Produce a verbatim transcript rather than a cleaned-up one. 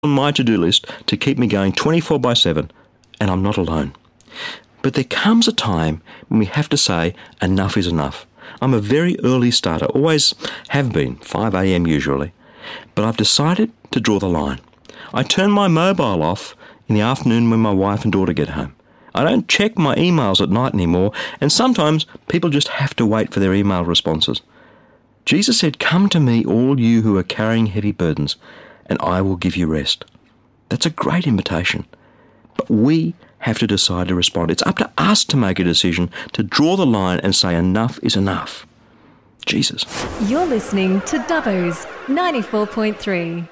on my to-do list to keep me going twenty-four by seven, and I'm not alone. But there comes a time when we have to say enough is enough. I'm a very early starter, always have been, five a.m. usually. But I've decided to draw the line. I turn my mobile off in the afternoon when my wife and daughter get home. I don't check my emails at night anymore, and sometimes people just have to wait for their email responses. Jesus said, "Come to me, all you who are carrying heavy burdens, and I will give you rest." That's a great invitation. But we have to decide to respond. It's up to us to make a decision, to draw the line and say enough is enough. Jesus. You're listening to Dubbo's ninety-four point three.